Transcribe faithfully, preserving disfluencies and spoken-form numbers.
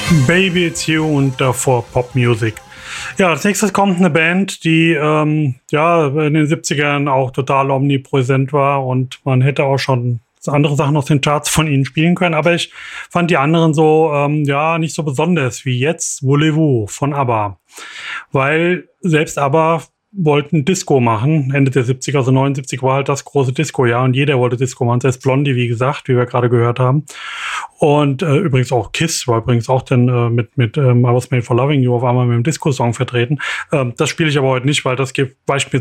Baby It's You und davor Popmusik. Ja, als nächstes kommt eine Band, die ähm, ja in den siebzigern auch total omnipräsent war und man hätte auch schon andere Sachen aus den Charts von ihnen spielen können, aber ich fand die anderen so, ähm, ja, nicht so besonders wie jetzt Voulez-Vous von ABBA, weil selbst ABBA wollten Disco machen, Ende der siebziger, also neunundsiebzig war halt das große Disco-Jahr und jeder wollte Disco machen, selbst Blondie, wie gesagt, wie wir gerade gehört haben. Und äh, übrigens auch Kiss war übrigens auch dann äh, mit, mit ähm, I Was Made for Loving You auf einmal mit dem Disco-Song vertreten. Ähm, das spiele ich aber heute nicht, weil das gibt beispielsweise